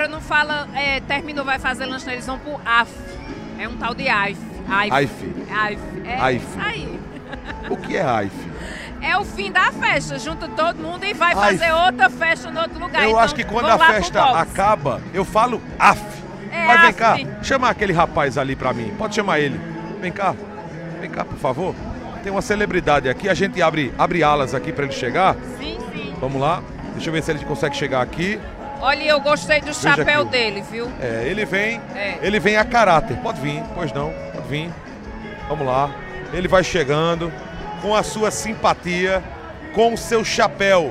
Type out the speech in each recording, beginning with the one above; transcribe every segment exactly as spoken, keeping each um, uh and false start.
agora não fala, é, terminou, vai fazer lanche, eles vão pro A F. É um tal de A F. A F. A F. É A F. isso aí. O que é A F? É o fim da festa, junta todo mundo e vai Ai, fazer outra festa em outro lugar. Eu então, acho que quando vão a lá pro festa box. acaba, eu falo af. É Mas vem af. cá, chama aquele rapaz ali pra mim. Pode chamar ele. Vem cá. Vem cá, por favor. Tem uma celebridade aqui. A gente abre, abre alas aqui pra ele chegar. Sim, sim. Vamos lá. Deixa eu ver se ele consegue chegar aqui. Olha, eu gostei do Veja chapéu aqui. dele, viu? É, ele vem. É. Ele vem a caráter. Pode vir, pois não. Pode vir. Vamos lá. Ele vai chegando com a sua simpatia, com o seu chapéu,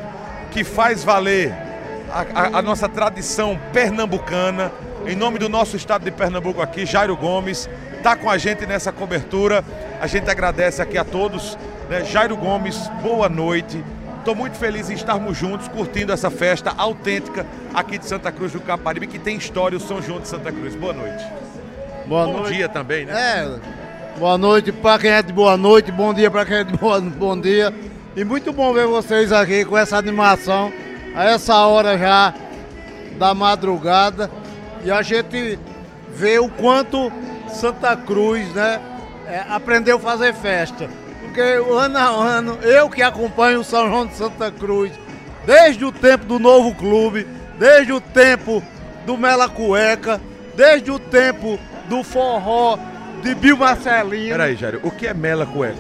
que faz valer a, a, a nossa tradição pernambucana. Em nome do nosso estado de Pernambuco aqui, Jairo Gomes está com a gente nessa cobertura. A gente agradece aqui a todos, né? Jairo Gomes, boa noite. Estou muito feliz em estarmos juntos, curtindo essa festa autêntica aqui de Santa Cruz do Caparibe, que tem história, o São João de Santa Cruz. Boa noite. Boa Bom noite. dia também, né? É, boa noite para quem é de boa noite, bom dia para quem é de boa, bom dia. E muito bom ver vocês aqui com essa animação, a essa hora já da madrugada. E a gente vê o quanto Santa Cruz, né, é, aprendeu a fazer festa. Porque ano a ano, eu que acompanho o São João de Santa Cruz, desde o tempo do novo clube, desde o tempo do Mela Cueca, desde o tempo do forró de Bill Marcelino. Peraí, Jairo, o que é mela cueca?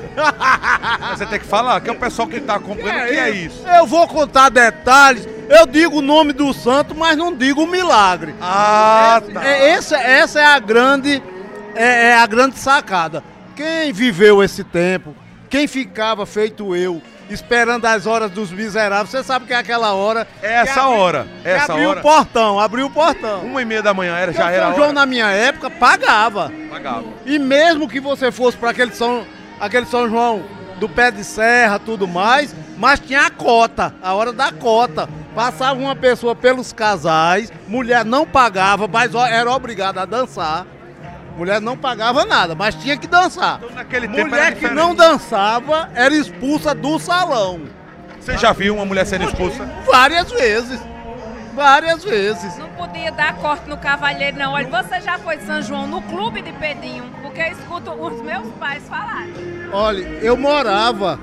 Você tem que falar, que é o pessoal que está acompanhando, o que é isso? Eu vou contar detalhes, eu digo o nome do santo, mas não digo o milagre. Ah, tá. É, essa, essa é a grande, é, é a grande sacada. Quem viveu esse tempo, quem ficava feito eu, esperando as horas dos miseráveis, você sabe que é aquela hora... É essa abri, hora, essa abriu hora. o portão, abriu o portão. Uma e meia da manhã, era, já Porque era a São João hora. na minha época pagava. Pagava. E mesmo que você fosse para aquele São, aquele São João do pé de serra, tudo mais, mas tinha a cota, a hora da cota. Passava uma pessoa pelos casais, mulher não pagava, mas ó, era obrigada a dançar. Mulher não pagava nada, mas tinha que dançar. Então, naquele tempo era Mulher que diferente. não dançava era expulsa do salão. Você já viu uma mulher sendo expulsa? Várias vezes. Várias vezes. Não podia dar corte no cavalheiro, não. Olha, você já foi de São João no clube de Pedrinho, porque eu escuto os meus pais falarem. Olha, eu morava...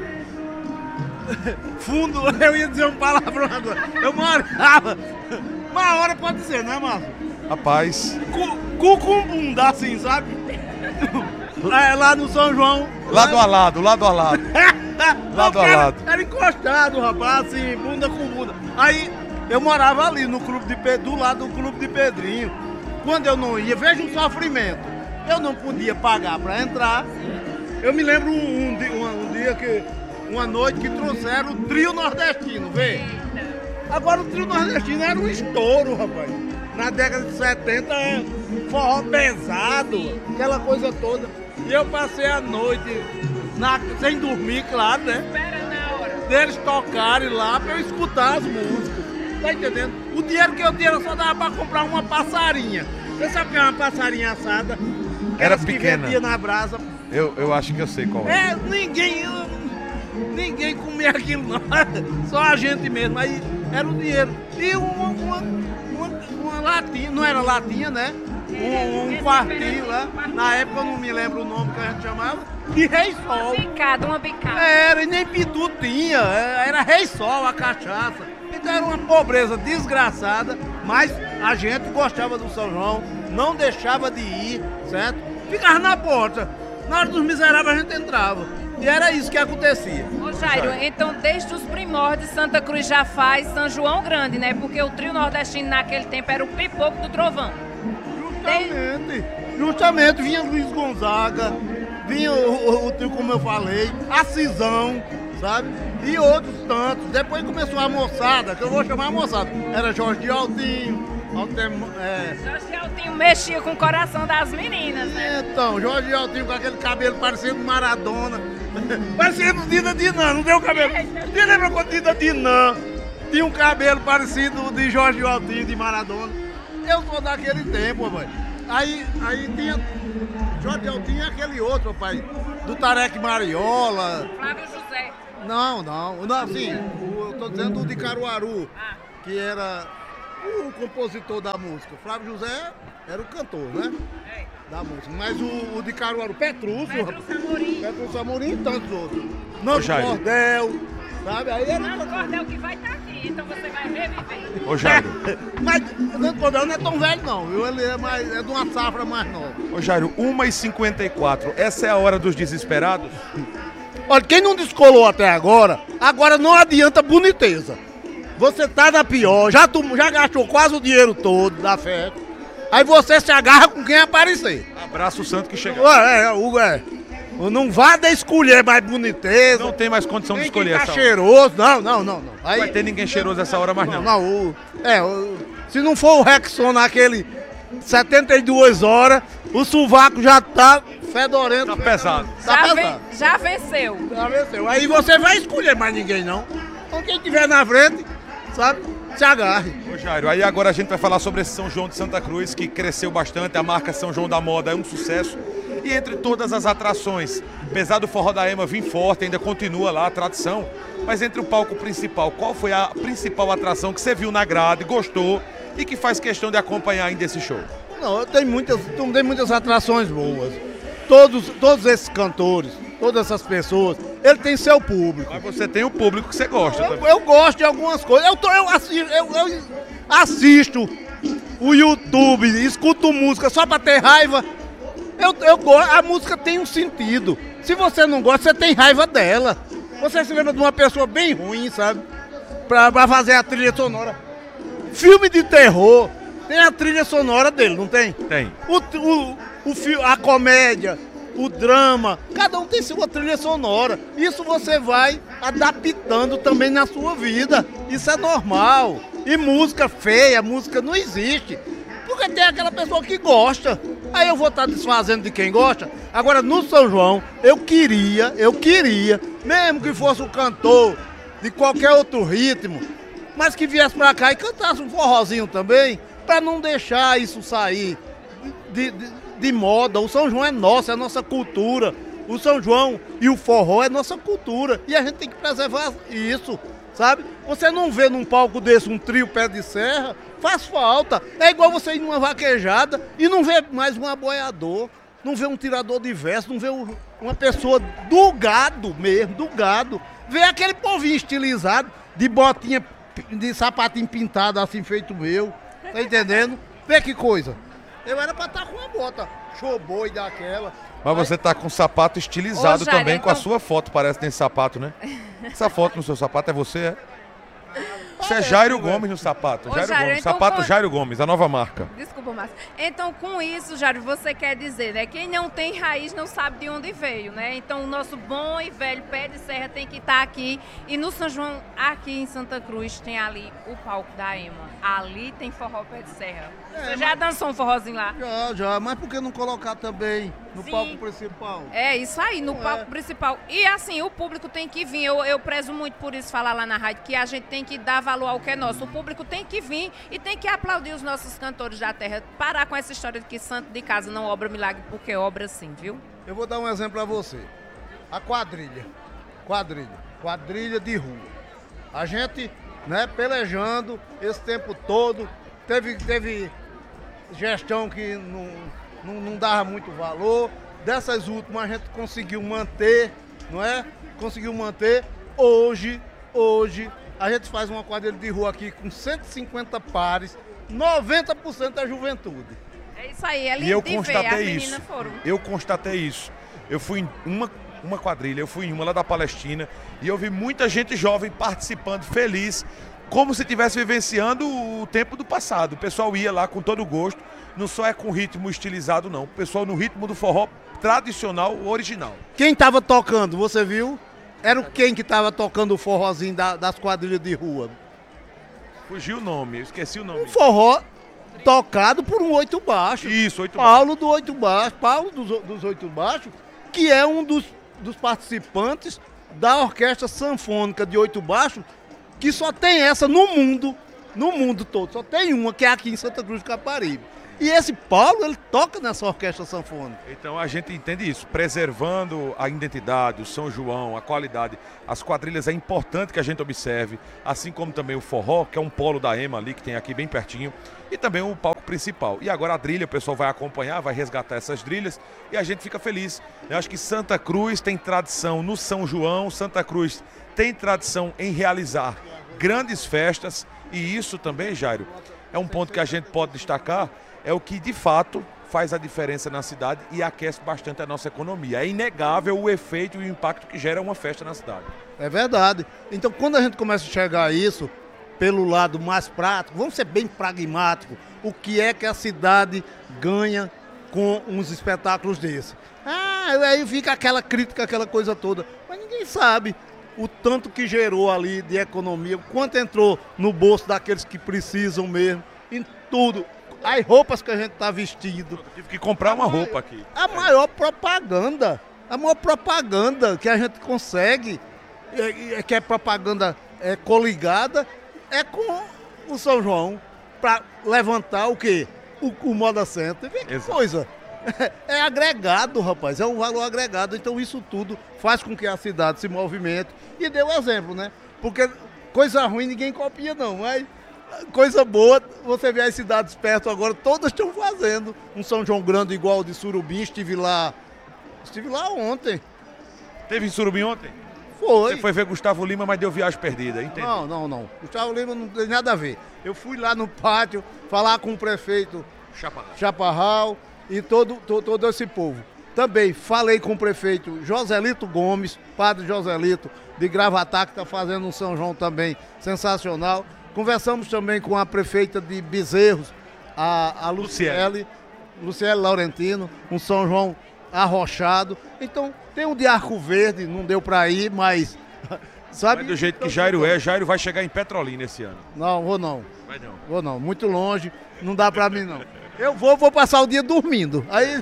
Fundo, eu ia dizer um palavrão agora. Eu morava... Uma hora pode dizer, né, Márcio? Rapaz. Cu, cu com bunda, assim, sabe? É, lá no São João. Lado a lado, lado a lado. Lado a era, lado. Era encostado, rapaz, assim, bunda com bunda. Aí eu morava ali no clube de Pe- do lado do clube de Pedrinho. Quando eu não ia, veja o sofrimento. Eu não podia pagar pra entrar. Eu me lembro um, um, di- um- um dia que. Uma noite que trouxeram o trio nordestino, vê? Agora o trio nordestino era um estouro, rapaz. Na década de setenta, é forró pesado, aquela coisa toda. E eu passei a noite na- sem dormir, claro, né? Espera na hora. Deles tocarem lá pra eu escutar as músicas. Tá entendendo? O dinheiro que eu tinha só dava pra comprar uma passarinha. Você sabe o que é uma passarinha assada? Era Aquelas que pequena. vendia na brasa. Eu, eu acho que eu sei qual é. É, ninguém. Ninguém comia aquilo, não. Só a gente mesmo. Aí era o dinheiro. E uma, uma, uma, uma latinha, não era latinha, né? Um, um quartinho lá. Na época eu não me lembro o nome que a gente chamava. De Rei Sol. Uma bicada, uma bicada. Era, e nem pitu tinha. Era Rei Sol a cachaça. Então era uma pobreza desgraçada. Mas a gente gostava do São João. Não deixava de ir, certo? Ficava na porta. Na hora dos miseráveis a gente entrava. E era isso que acontecia. Ô Jairo, então desde os primórdios Santa Cruz já faz São João Grande, né? Porque o trio nordestino naquele tempo era o pipoco do trovão. Justamente. Justamente. Vinha Luiz Gonzaga, vinha o, o, o trio, como eu falei, a Cisão, sabe? E outros tantos. Depois começou a moçada, que eu vou chamar a moçada. Era Jorge Altinho, Altem, é... Jorge Altinho mexia com o coração das meninas, né? Então, Jorge Altinho com aquele cabelo parecendo Maradona. Parecendo Dida Dinan, não deu cabelo. Você lembra quando Dida Dinan tinha um cabelo parecido de Jorge Altinho, de Maradona? Eu sou daquele tempo, rapaz. Aí, aí tinha Jorge Altinho e aquele outro, rapaz, do Tarek Mariola. Flávio José. Não, não, não, assim, o- eu tô dizendo o de Caruaru, Ah. que era o compositor da música. Flávio José era o cantor, né? Da música. Mas o, o de Caruaru, Petrúcio. Petrúcio Amorim. Petrúcio Amorim e tantos outros. Ô, Nando Jairo. Cordel, sabe? Aí era Nando Cordel que vai estar aqui, então você vai reviver. Ô Jairo, Mas Nando Cordel não é tão velho, não, viu? Ele é, mais, é de uma safra mais nova. ô Jairo, uma e cinquenta e quatro, essa é a hora dos desesperados? Olha, quem não descolou até agora, agora não adianta boniteza. Você tá na pior, já, tu, já gastou quase o dinheiro todo da festa. Aí você se agarra com quem aparecer. Abraço o santo que chega. Ué, é, Hugo, é. Não vá de escolher mais boniteza. Não tem mais condição de Tem escolher que tá essa hora. cheiroso. Não, não, não, não. Aí, Não vai ter ninguém cheiroso essa hora mais não, não. não, o- é, o- se não for o Rexon naquele setenta e duas horas, o sovaco já tá fedorento. Tá pesado. Tá Já, pesado. ven- já venceu. Já venceu. Aí você vai escolher mais ninguém, não. Então quem tiver na frente, sabe, se agarre. Ô Jairo, aí agora a gente vai falar sobre esse São João de Santa Cruz, que cresceu bastante, a marca São João da Moda é um sucesso. E entre todas as atrações, apesar do Forró da Ema vir forte, ainda continua lá a tradição, mas entre o palco principal, qual foi a principal atração que você viu na grade, gostou e que faz questão de acompanhar ainda esse show? Não, tem muitas, tem muitas atrações boas. Todos, todos esses cantores, todas essas pessoas, ele tem seu público. Mas você tem o público que você gosta Eu, também. eu gosto de algumas coisas. Eu, tô, eu, assisto, eu, eu assisto o YouTube, escuto música só pra ter raiva. Eu, eu gosto, a música tem um sentido. Se você não gosta, você tem raiva dela. Você se lembra de uma pessoa bem ruim, sabe? Pra, pra fazer a trilha sonora. Filme de terror, tem a trilha sonora dele, não tem? Tem. O, o, o, fi- a comédia, o drama, cada um tem sua trilha sonora. Isso você vai adaptando também na sua vida. Isso é normal. E música feia, música não existe. Porque tem aquela pessoa que gosta. Aí eu vou estar desfazendo de quem gosta. Agora no São João, eu queria, eu queria, mesmo que fosse um cantor de qualquer outro ritmo, mas que viesse pra cá e cantasse um forrozinho também, pra não deixar isso sair de, de, de moda. O São João é nosso, é a nossa cultura. O São João e o forró é nossa cultura. E a gente tem que preservar isso, sabe? Você não vê num palco desse um trio pé de serra, faz falta. É igual você ir numa vaquejada e não vê mais um aboiador, não vê um tirador de verso, não vê um- uma pessoa do gado mesmo, do gado. Vê aquele povinho estilizado, de botinha, de sapatinho pintado assim feito meu, tá entendendo? Vê que coisa. Eu era pra estar com uma bota show boi daquela. Mas você tá com sapato estilizado Ô, Jairo, também, com a então- sua foto, parece nesse sapato, né? Essa foto no seu sapato é você, é? Isso é Jairo Gomes no sapato. Ô, Jairo Jairo, Gomes. então Sapato quando- Jairo Gomes, a nova marca. Desculpa, Márcio. Então, com isso, Jário, você quer dizer, né? Quem não tem raiz não sabe de onde veio, né? Então, o nosso bom e velho pé de serra tem que estar aqui. E no São João, aqui em Santa Cruz, tem ali o palco da Ema. Ali tem forró pé de serra. É, Você já dançou um forrozinho lá? Já, já, mas por que não colocar também no Sim. palco principal? É isso aí, no É. palco principal. E assim, o público tem que vir. Eu, eu prezo muito por isso falar lá na rádio, que a gente tem que dar valor ao que é nosso. O público tem que vir e tem que aplaudir os nossos cantores da terra. Parar com essa história de que santo de casa não obra milagre, porque obra sim, viu? Eu vou dar um exemplo pra você. A quadrilha. Quadrilha. Quadrilha de rua. A gente, né, pelejando esse tempo todo. Teve, teve gestão que não, não, não dava muito valor. Dessas últimas a gente conseguiu manter, não é? Conseguiu manter. Hoje, hoje, a gente faz uma quadrilha de rua aqui com cento e cinquenta pares, noventa por cento é juventude. É isso aí, é lindo E eu de ver. As constatei meninas isso. foram. Eu constatei isso. Eu fui em uma, uma quadrilha, eu fui em uma lá da Palestina e eu vi muita gente jovem participando, feliz, como se estivesse vivenciando o tempo do passado. O pessoal ia lá com todo gosto, não só é com ritmo estilizado, não. O pessoal no ritmo do forró tradicional, original. Quem estava tocando, você viu? Era o quem que estava tocando o forrozinho da- das quadrilhas de rua? Fugiu o nome, eu esqueci o nome. Um forró tocado por um oito baixo. Isso, oito Paulo do oito baixo, Paulo dos, o- dos oito baixo, que é um dos, dos participantes da orquestra sanfônica de oito baixo, que só tem essa no mundo, no mundo todo, só tem uma que é aqui em Santa Cruz do Caparibe. E esse Paulo, ele toca nessa orquestra sanfônica. Então a gente entende isso, preservando a identidade, o São João, a qualidade. As quadrilhas é importante que a gente observe, assim como também o forró, que é um polo da EMA ali, que tem aqui bem pertinho, e também o palco principal. E agora a trilha, o pessoal vai acompanhar, vai resgatar essas trilhas e a gente fica feliz. Eu acho que Santa Cruz tem tradição no São João, Santa Cruz tem tradição em realizar grandes festas, e isso também, Jairo, é um ponto que a gente pode destacar, é o que de fato faz a diferença na cidade e aquece bastante a nossa economia. É inegável o efeito e o impacto que gera uma festa na cidade. É verdade. Então, quando a gente começa a enxergar isso pelo lado mais prático, vamos ser bem pragmáticos, o que é que a cidade ganha com uns espetáculos desses? Ah, aí fica aquela crítica, aquela coisa toda, mas ninguém sabe o tanto que gerou ali de economia, o quanto entrou no bolso daqueles que precisam mesmo, em tudo. As roupas que a gente está vestindo. Eu tive que comprar uma roupa aqui. A maior propaganda, a maior propaganda que a gente consegue, é, é, que é propaganda é, coligada, é com o São João, para levantar o quê? O, o Moda Center. Vê que coisa. É agregado, rapaz, é um valor agregado. Então isso tudo faz com que a cidade se movimente. E deu exemplo, né? Porque coisa ruim ninguém copia não, mas coisa boa, você vê as cidades perto agora, todas estão fazendo um São João grande igual o de Surubim. Estive lá, estive lá ontem. Teve em Surubim ontem? Foi. Você foi ver Gustavo Lima, mas deu viagem perdida, entendeu? Não, não, não. Gustavo Lima não tem nada a ver. Eu fui lá no pátio falar com o prefeito Chaparral, Chaparral e todo, todo, todo esse povo. Também falei com o prefeito Joselito Gomes, padre Joselito, de Gravatá, que está fazendo um São João também sensacional. Conversamos também com a prefeita de Bezerros, a, a Luciele, Luciele Laurentino, um São João arrochado. Então, tem um de Arco Verde, não deu para ir, mas... Sabe? Mas do jeito que Jairo é, Jairo vai chegar em Petrolina esse ano. Não, vou não. Vai não. Vou não, muito longe, não dá para mim não. Eu vou, vou passar o dia dormindo. Aí,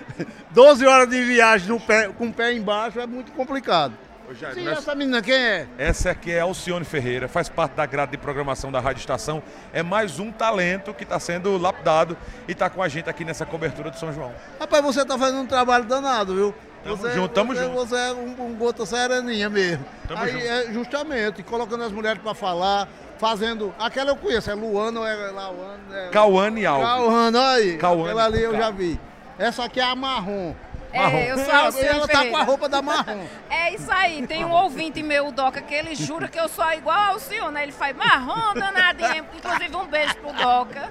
doze horas de viagem no pé, com o pé embaixo é muito complicado. Ô, Jairo, Sim, nós... essa menina quem é? Essa aqui é Alcione Ferreira, faz parte da grade de programação da Rádio Estação. É mais um talento que está sendo lapidado e está com a gente aqui nessa cobertura do São João. Rapaz, você está fazendo um trabalho danado, viu? Tamo você, junto, tamo você, junto. Você é um, um gota sereninha mesmo. Tamo Aí junto. é justamente, colocando as mulheres para falar, fazendo... Aquela eu conheço, é Luana ou é Lauana? É... Cauane Alves. Cauane, aí. Cauane, Aquela ali eu cara. já vi. Essa aqui é a marrom. Marrom. É, eu sou a Alcione Ela tá Ferreira. com a roupa da marrom. É isso aí, tem um ouvinte meu, o Doca, que ele jura que eu sou igual ao Alcione, né? Ele faz marrom danadinho, inclusive um beijo pro Doca.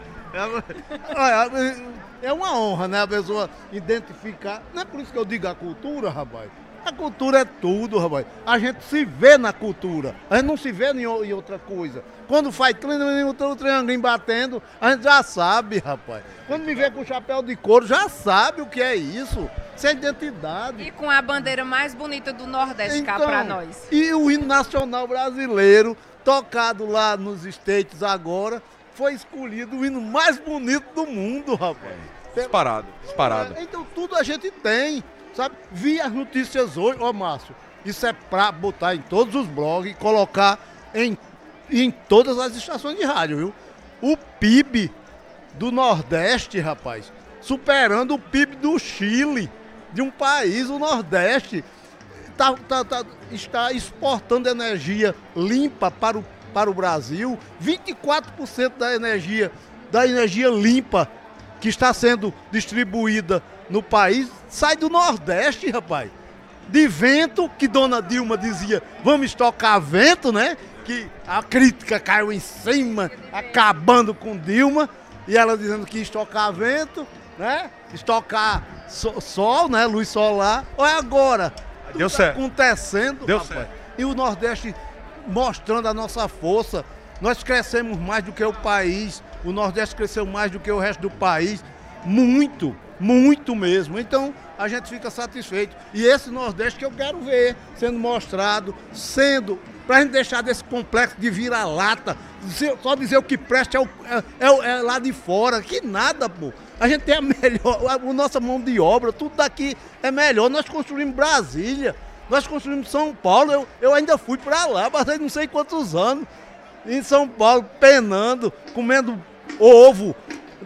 É uma honra, né, a pessoa identificar. Não é por isso que eu digo a cultura, rapaz. A cultura é tudo, rapaz. A gente se vê na cultura. A gente não se vê em, em outra coisa. Quando faz o triângulo batendo, a gente já sabe, rapaz. Quando me vê com o chapéu de couro, já sabe o que é isso. Isso é identidade. E com a bandeira mais bonita do Nordeste cá pra nós. E o hino nacional brasileiro, tocado lá nos States agora, foi escolhido o hino mais bonito do mundo, rapaz. Disparado, disparado. É, então tudo a gente tem, sabe? Vi as notícias hoje, ó Márcio, isso é pra botar em todos os blogs e colocar em, em todas as estações de rádio, viu? O P I B do Nordeste, rapaz, superando o P I B do Chile, de um país, o Nordeste, tá, tá, tá, está exportando energia limpa para o, para o Brasil, vinte e quatro por cento da energia, da energia limpa que está sendo distribuída no país, sai do Nordeste, rapaz. De vento, que Dona Dilma dizia, vamos estocar vento, né? Que a crítica caiu em cima, acabando com Dilma, e ela dizendo que ia estocar vento, né? Estocar so, sol, né? Luz solar. Olha agora, Deu tudo certo. acontecendo, Deu rapaz. certo. E o Nordeste mostrando a nossa força. Nós crescemos mais do que o país, o Nordeste cresceu mais do que o resto do país, muito, muito mesmo. Então, a gente fica satisfeito. E esse Nordeste que eu quero ver sendo mostrado, sendo, pra gente deixar desse complexo de vira-lata, só dizer o que presta é, o, é, é, é lá de fora, que nada, pô. A gente tem a melhor, a, a nossa mão de obra, tudo daqui é melhor. Nós construímos Brasília, nós construímos São Paulo, eu, eu ainda fui pra lá, passei não sei quantos anos, em São Paulo, penando, comendo ovo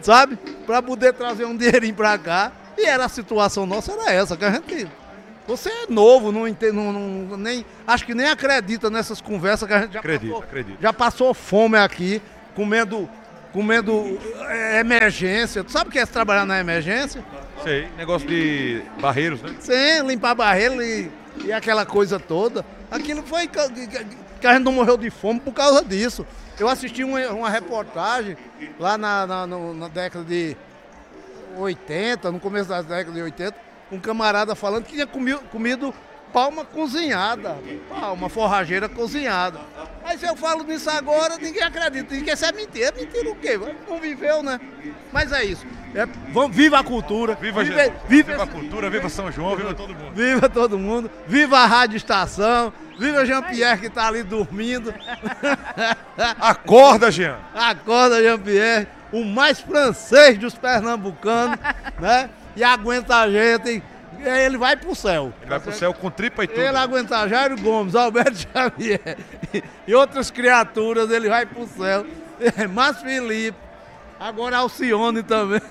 sabe? Para poder trazer um dinheirinho para cá. E era a situação nossa, era essa, que a gente... Você é novo, não entende, não, não, nem, acho que nem acredita nessas conversas que a gente já Acredito, passou, acredito. já passou fome aqui, comendo, comendo é, emergência. Tu sabe o que é trabalhar na emergência? Sei, negócio de barreiros, né? Sim, limpar barreiro e, e aquela coisa toda. Aquilo foi que, que, que a gente não morreu de fome por causa disso. Eu assisti uma, uma reportagem lá na, na, no, na década de oitenta, no começo da década de oitenta, um camarada falando que tinha comido, comido palma cozinhada, palma forrageira cozinhada. Aí se eu falo nisso agora, ninguém acredita, ninguém quer é mentira. É mentira o quê? Não viveu, né? Mas é isso. É, vamos, viva a cultura. Viva, viva, viva, viva, viva a cultura, viva São João, viva todo mundo. Viva todo mundo. Viva a Rádio Estação. Viva Jean-Pierre que tá ali dormindo. Acorda, Jean. Acorda, Jean-Pierre. O mais francês dos pernambucanos, né? E aguenta a gente. Ele vai pro céu. Ele vai pro céu com tripa e tudo. Ele aguenta Jairo Gomes, Alberto Xavier e outras criaturas, ele vai pro céu. Márcio Felipe, agora Alcione também.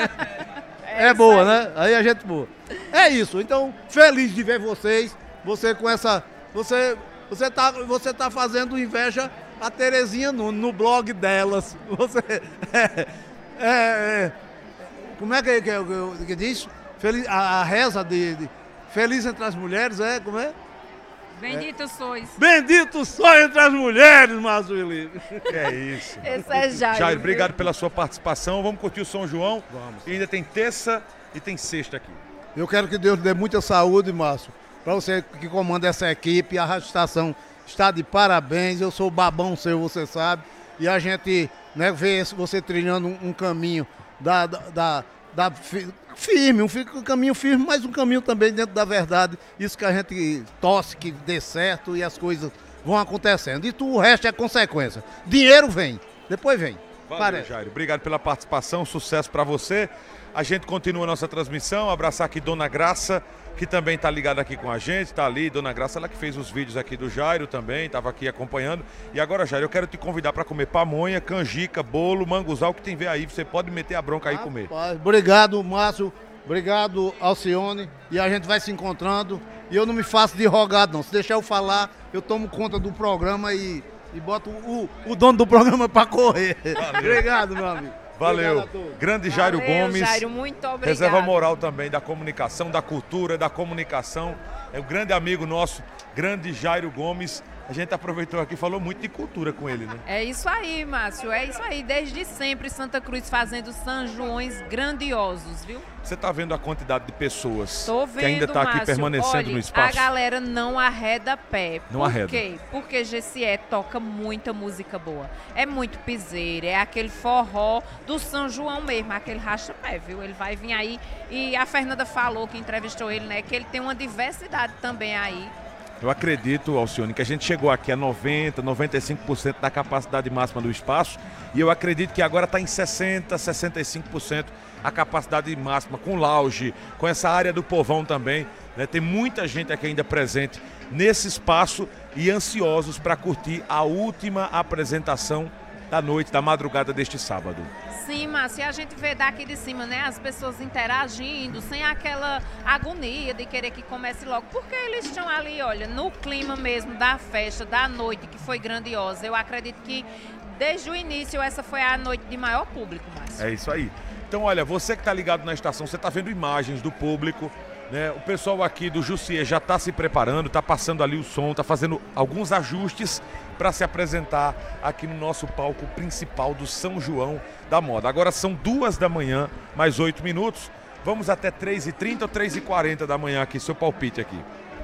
É, é boa, né? Aí a gente boa. É isso, então feliz de ver vocês. Você com essa. Você, você, tá, você tá fazendo inveja a Terezinha no, no blog delas. Você. É, é, é, como é que, que, que, que diz? Feliz, a, a reza de, de Feliz entre as mulheres, é? Como é? Bendito sois. Bendito sois entre as mulheres, Márcio Felipe. É isso. Esse é Jair. Jair, obrigado pela sua participação. Vamos curtir o São João. Vamos. E ainda tem terça e tem sexta aqui. Eu quero que Deus dê muita saúde, Márcio, para você que comanda essa equipe. A Rádio Estação está de parabéns. Eu sou babão seu, você sabe. E a gente, né, vê você trilhando um, um caminho da... da, da Da, firme, um, um caminho firme, mas um caminho também dentro da verdade. Isso que a gente torce que dê certo e as coisas vão acontecendo. E tu, o resto é consequência. Dinheiro vem, depois vem. Valeu, Parece. Jair. Obrigado pela participação, sucesso para você. A gente continua a nossa transmissão. Abraçar aqui Dona Graça, que também está ligada aqui com a gente, está ali. Dona Graça, ela que fez os vídeos aqui do Jairo também, estava aqui acompanhando. E agora, Jairo, eu quero te convidar para comer pamonha, canjica, bolo, manguzal, o que tem a ver aí. Você pode meter a bronca aí e comer. Rapaz, obrigado, Márcio. Obrigado, Alcione. E a gente vai se encontrando. E eu não me faço de rogado, não. Se deixar eu falar, eu tomo conta do programa e, e boto o, o dono do programa para correr. Obrigado, meu amigo. Valeu. Grande Jairo Valeu, Gomes. Jairo, muito obrigado. Reserva moral também da comunicação, da cultura, da comunicação. É um grande amigo nosso, grande Jairo Gomes. A gente aproveitou aqui e falou muito de cultura com ele, né? É isso aí, Márcio, é isso aí. Desde sempre Santa Cruz fazendo São Joões grandiosos, viu? Você está vendo a quantidade de pessoas Tô vendo, que ainda está aqui Márcio. permanecendo Olha, no espaço? A galera não arreda pé. Não Por arreda. quê? Porque G C E toca muita música boa. É muito piseiro, é aquele forró do São João mesmo, aquele racha-pé, viu? Ele vai vir aí e a Fernanda falou, que entrevistou ele, né, que ele tem uma diversidade também aí. Eu acredito, Alcione, que a gente chegou aqui a noventa, noventa e cinco por cento da capacidade máxima do espaço e eu acredito que agora está em sessenta, sessenta e cinco por cento a capacidade máxima, com lounge, com essa área do povão também, né? Tem muita gente aqui ainda presente nesse espaço e ansiosos para curtir a última apresentação da noite, da madrugada deste sábado. Sim, Márcio, e a gente vê daqui de cima, né, as pessoas interagindo, sem aquela agonia de querer que comece logo, porque eles estão ali, olha, no clima mesmo da festa, da noite, que foi grandiosa. Eu acredito que desde o início essa foi a noite de maior público, Márcio. É isso aí. Então, olha, você que está ligado na estação, você está vendo imagens do público, né? O pessoal aqui do Jussier já está se preparando, está passando ali o som, está fazendo alguns ajustes para se apresentar aqui no nosso palco principal do São João da Moda. Agora são duas da manhã, mais oito minutos. Vamos até três e trinta ou três e quarenta da manhã aqui, seu palpite aqui.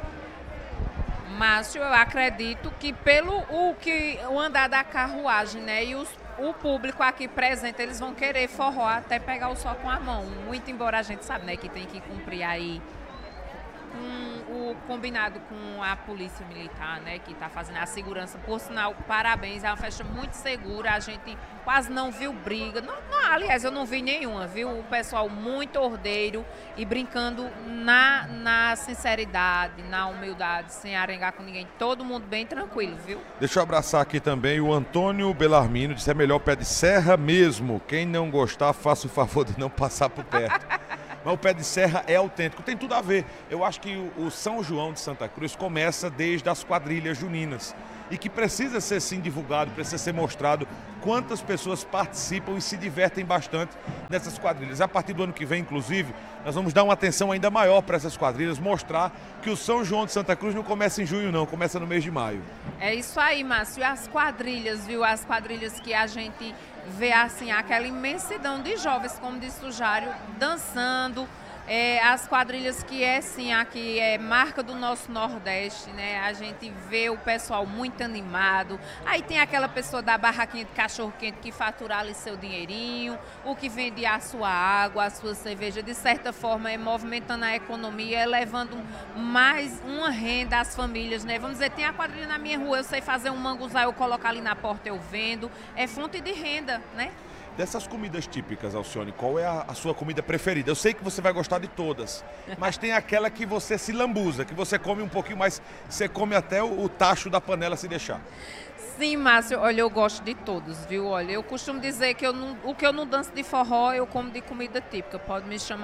Márcio, eu acredito que pelo o, que, o andar da carruagem, né, e os, o público aqui presente, eles vão querer forró até pegar o sol com a mão. Muito embora a gente sabe, né, que tem que cumprir aí com o combinado com a Polícia Militar, né, que está fazendo a segurança. Por sinal, parabéns, é uma festa muito segura, a gente quase não viu briga. Não, não, aliás, eu não vi nenhuma, viu? O pessoal muito ordeiro e brincando na, na sinceridade, na humildade, sem arengar com ninguém. Todo mundo bem tranquilo, viu? Deixa eu abraçar aqui também o Antônio Belarmino, disse é melhor pé de serra mesmo. Quem não gostar, faça o favor de não passar por perto. Mas o pé de serra é autêntico, tem tudo a ver. Eu acho que o, o São João de Santa Cruz começa desde as quadrilhas juninas e que precisa ser sim divulgado, precisa ser mostrado quantas pessoas participam e se divertem bastante nessas quadrilhas. A partir do ano que vem, inclusive, nós vamos dar uma atenção ainda maior para essas quadrilhas, mostrar que o São João de Santa Cruz não começa em junho não, começa no mês de maio. É isso aí, Márcio. E as quadrilhas, viu? As quadrilhas que a gente vê assim, aquela imensidão de jovens, como disse o Jário, dançando. É, as quadrilhas que é sim, aqui é marca do nosso Nordeste, né? A gente vê o pessoal muito animado. Aí tem aquela pessoa da barraquinha de cachorro-quente que fatura ali seu dinheirinho, o que vende a sua água, a sua cerveja, de certa forma é movimentando a economia, é levando mais uma renda às famílias, né? Vamos dizer, tem a quadrilha na minha rua, eu sei fazer um manguzá, eu coloco ali na porta, eu vendo. É fonte de renda, né? Dessas comidas típicas, Alcione, qual é a, a sua comida preferida? Eu sei que você vai gostar de todas, mas tem aquela que você se lambuza, que você come um pouquinho mais, você come até o, o tacho da panela se deixar. Sim, Márcio, olha, eu gosto de todos, viu? Olha, eu costumo dizer que eu não, o que eu não danço de forró, eu como de comida típica, pode me chamar